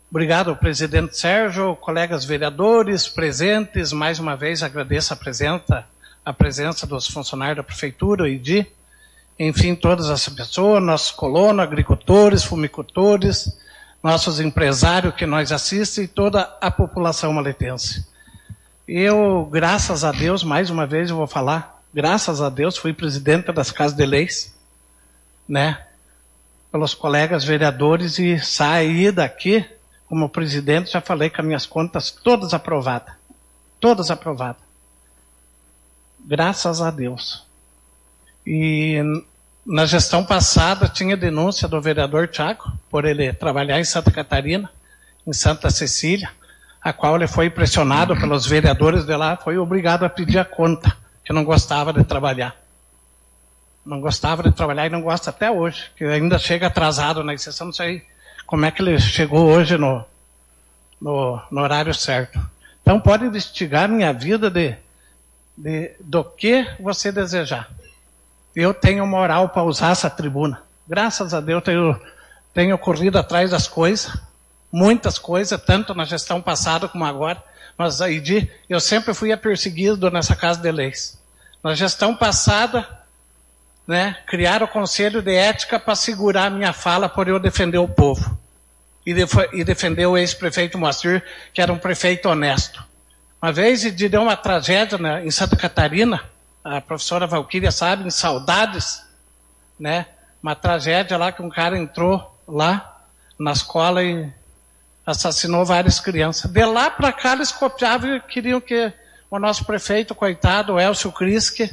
Obrigado, presidente Sérgio, colegas vereadores, presentes. Mais uma vez agradeço a presença dos funcionários da Prefeitura, ID, enfim, todas as pessoas, nossos colonos, agricultores, fumicultores, nossos empresários que nos assistem e toda a população maletense. Eu, graças a Deus, mais uma vez eu vou falar, graças a Deus, fui presidente das Casas de Leis, né, pelos colegas vereadores, e saí daqui, como presidente, já falei com as minhas contas todas aprovadas. Todas aprovadas. Graças a Deus. E na gestão passada tinha denúncia do vereador Thiago, por ele trabalhar em Santa Catarina, em Santa Cecília, a qual ele foi pressionado pelos vereadores de lá, foi obrigado a pedir a conta, que não gostava de trabalhar. Não gostava de trabalhar e não gosta até hoje, que ainda chega atrasado na sessão, não sei como é que ele chegou hoje no horário certo. Então pode investigar minha vida do que você desejar. Eu tenho moral para usar essa tribuna. Graças a Deus tenho corrido atrás das coisas, muitas coisas, tanto na gestão passada como agora, mas aí eu sempre fui perseguido nessa Casa de Leis. Na gestão passada, né, criaram o Conselho de Ética para segurar a minha fala por eu defender o povo. E defender o ex-prefeito Moacir, que era um prefeito honesto. Uma vez deu uma tragédia, né, em Santa Catarina, a professora Valquíria sabe, em Saudades, né, uma tragédia lá que um cara entrou lá na escola e assassinou várias crianças. De lá para cá eles copiavam e queriam que o nosso prefeito, coitado, o Elcio Kriske,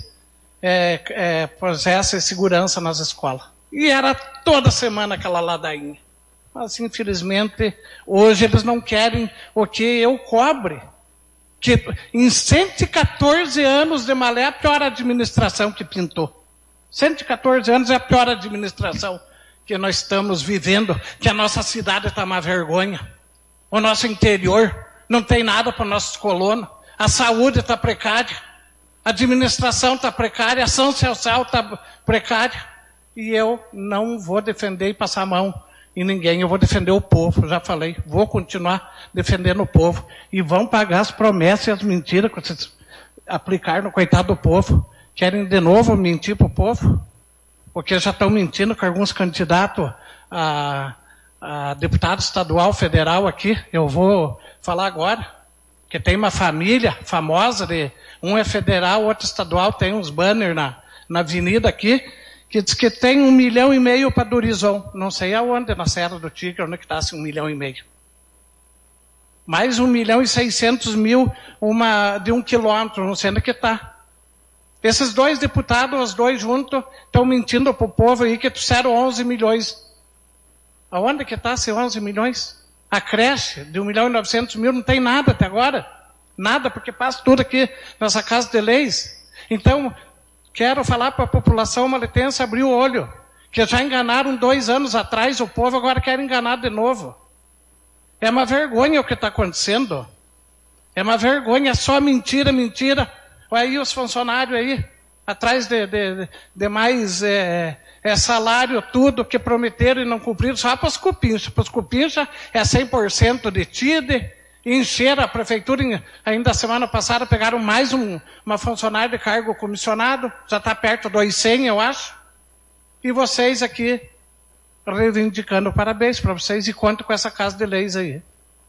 pusesse segurança nas escolas. E era toda semana aquela ladainha. Mas, infelizmente, hoje eles não querem o que eu cobre. Que em 114 anos de Malé, a pior administração que pintou. 114 anos é a pior administração que nós estamos vivendo, que a nossa cidade está uma vergonha. O nosso interior não tem nada para os nossos colonos. A saúde está precária. A administração está precária. A ação social está precária. E eu não vou defender e passar a mão em ninguém. Eu vou defender o povo, já falei. Vou continuar defendendo o povo. E vão pagar as promessas e as mentiras que vocês aplicaram no coitado do povo. Querem de novo mentir para o povo? Porque já estão mentindo com alguns candidatos a deputado estadual, federal aqui. Eu vou falar agora. Que tem uma família famosa, um é federal, outro estadual, tem uns banners na avenida aqui, que diz que tem 1,5 milhão para Dorizon. Não sei aonde, na Serra do Tigre, onde que está esse 1,5 milhão. Mais 1.600.000 de 1 quilômetro, não sei onde que está. Esses dois deputados, os dois juntos, estão mentindo para o povo aí que trouxeram 11 milhões. Aonde que está esses 11 milhões? A creche de 1.900.000 não tem nada até agora. Nada, porque passa tudo aqui nessa Casa de Leis. Então, quero falar para a população maletense abrir o olho, que já enganaram 2 anos atrás o povo, agora querem enganar de novo. É uma vergonha o que está acontecendo. É uma vergonha, é só mentira, mentira. Olha aí os funcionários aí, atrás de mais salário, tudo que prometeram e não cumpriram, só para os cupinchas. Para os cupinchas é 100% de TIDE. Encheram a prefeitura, ainda semana passada pegaram mais uma funcionária de cargo comissionado, já está perto de 200, eu acho. E vocês aqui reivindicando parabéns para vocês e conto com essa Casa de Leis aí.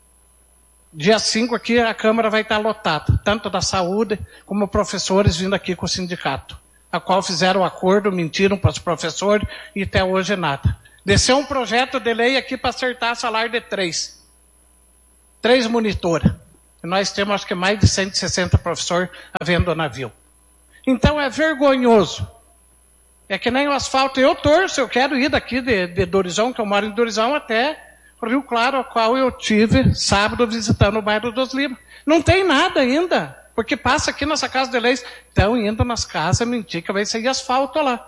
Dia 5 aqui a Câmara vai estar lotada, tanto da saúde como professores vindo aqui com o sindicato, a qual fizeram um acordo, mentiram para os professores e até hoje nada. Desceu um projeto de lei aqui para acertar salário de 3 monitores. Nós temos acho que mais de 160 professores havendo navio. Então é vergonhoso. É que nem o asfalto. Eu torço, eu quero ir daqui de Dorizão, que eu moro em Dorizão, até Rio Claro, ao qual eu tive sábado visitando o bairro dos Limas. Não tem nada ainda, porque passa aqui nessa Casa de Leis. Estão indo nas casas mentir que vai sair asfalto lá.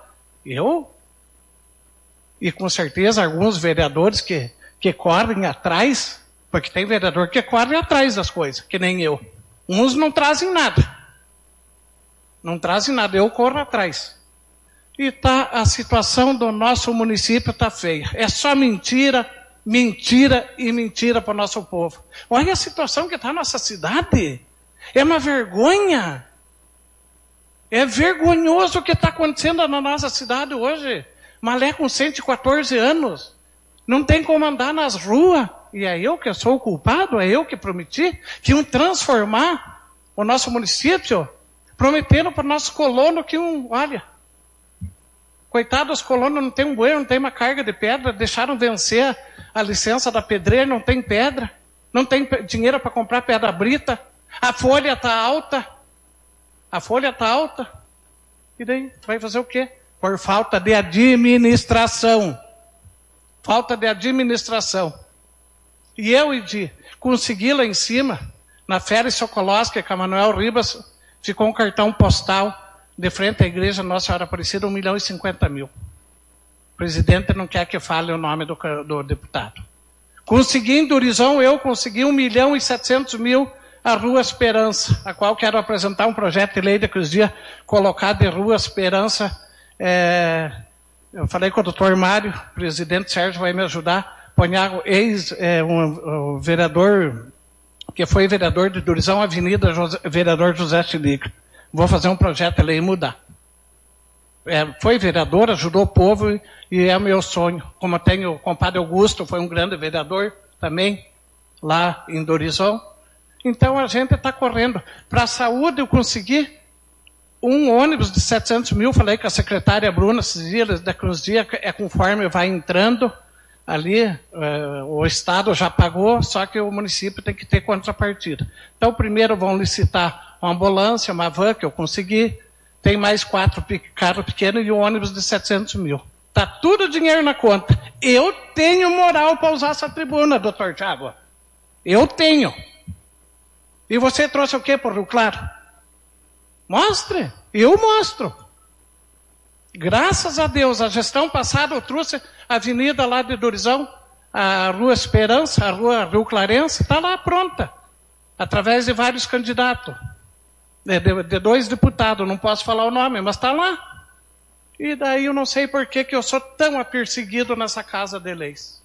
E com certeza alguns vereadores que correm atrás, porque tem vereador que corre atrás das coisas, que nem eu. Uns não trazem nada. Não trazem nada, eu corro atrás. E a situação do nosso município está feia. É só mentira, mentira e mentira para o nosso povo. Olha a situação que está a nossa cidade. É uma vergonha. É vergonhoso o que está acontecendo na nossa cidade hoje. Malé com 114 anos. Não tem como andar nas ruas. E é eu que sou o culpado? É eu que prometi que iam transformar o nosso município? Prometendo para o nosso colono que olha, coitado dos colonos, não tem um bueiro, não tem uma carga de pedra, deixaram vencer a licença da pedreira, não tem pedra, não tem dinheiro para comprar pedra brita, a folha está alta, e daí vai fazer o quê? Por falta de administração. Falta de administração. E eu, Idi, consegui lá em cima, na Féria Sokolowski, que a Manuel Ribas, ficou um cartão postal de frente à igreja Nossa Senhora Aparecida, 1.050.000. O presidente não quer que fale o nome do deputado. Consegui em Durizão, eu consegui 1.700.000 a Rua Esperança, a qual quero apresentar um projeto de lei daqui uns dias, colocar de Rua Esperança. Eu falei com o doutor Mário, o presidente Sérgio vai me ajudar, ponhar o vereador, que foi vereador de Durizão, Avenida vereador José Chiliga. Vou fazer um projeto de lei e mudar. Foi vereador, ajudou o povo e é o meu sonho. Como eu tenho o compadre Augusto, foi um grande vereador também, lá em Durizão. Então a gente está correndo. Para a saúde eu consegui um ônibus de 700.000, falei com a secretária Bruna esses dias, daqui uns dias, conforme vai entrando ali, o Estado já pagou, só que o município tem que ter contrapartida. Então primeiro vão licitar uma ambulância, uma van que eu consegui, tem mais 4 carros pequenos e um ônibus de 700.000. Está tudo dinheiro na conta. Eu tenho moral para usar essa tribuna, doutor Thiago. Eu tenho. E você trouxe o quê para o Rio Claro? Mostre. Eu mostro. Graças a Deus, a gestão passada eu trouxe a avenida lá de Durizão, a Rua Esperança, a Rua Rio Clarense, está lá pronta. Através de vários candidatos. De 2 deputados, não posso falar o nome, mas está lá. E daí eu não sei por que eu sou tão perseguido nessa casa de leis.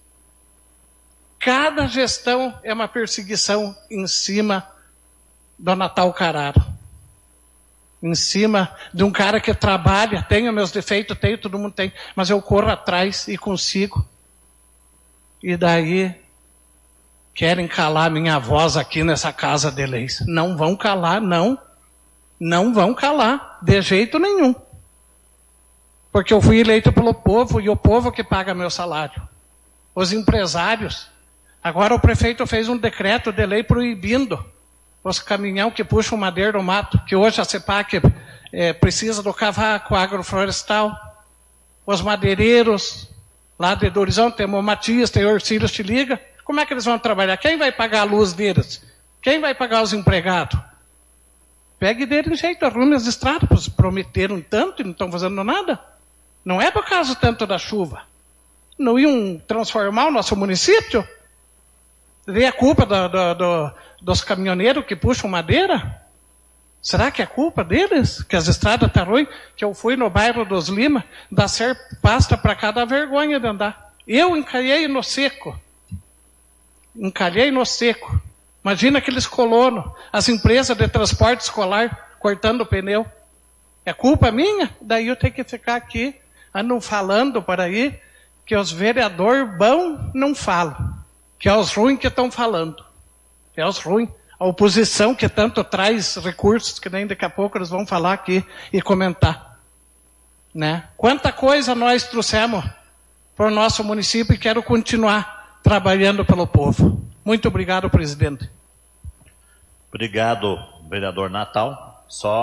Cada gestão é uma perseguição em cima do Natal Carraro. Em cima de um cara que trabalha, tenho meus defeitos, todo mundo tem, mas eu corro atrás e consigo. E daí querem calar minha voz aqui nessa casa de leis. Não vão calar, não. Não vão calar, de jeito nenhum. Porque eu fui eleito pelo povo e o povo que paga meu salário. Os empresários. Agora o prefeito fez um decreto de lei proibindo os caminhão que puxam madeira do mato, que hoje a CEPAC precisa do cavaco agroflorestal. Os madeireiros, lá de Durizão, tem o Matias, tem o Orcílio Chiliga. Como é que eles vão trabalhar? Quem vai pagar a luz deles? Quem vai pagar os empregados? Pegue dele um jeito, arrume as estradas. Prometeram tanto e não estão fazendo nada. Não é por causa tanto da chuva. Não iam transformar o nosso município? Dê a culpa dos caminhoneiros que puxam madeira? Será que é culpa deles? Que as estradas estão ruins? Que eu fui no bairro dos Lima, dar pasta para cada vergonha de andar. Eu encalhei no seco. Encalhei no seco. Imagina aqueles colonos, as empresas de transporte escolar cortando o pneu. É culpa minha? Daí eu tenho que ficar aqui, andam falando por aí, que os vereadores bons não falam. Que é os ruins que estão falando. É os ruins. A oposição que tanto traz recursos, que nem daqui a pouco eles vão falar aqui e comentar. Né? Quanta coisa nós trouxemos para o nosso município e quero continuar trabalhando pelo povo. Muito obrigado, presidente. Obrigado, vereador Natal.